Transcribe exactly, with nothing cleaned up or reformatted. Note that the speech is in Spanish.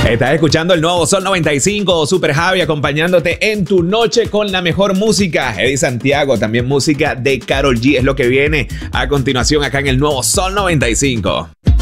Estás escuchando el nuevo Sol noventa y cinco, Super Javi acompañándote en tu noche con la mejor música. Eddie Santiago, también música de Karol G es lo que viene a continuación acá en el nuevo Sol noventa y cinco.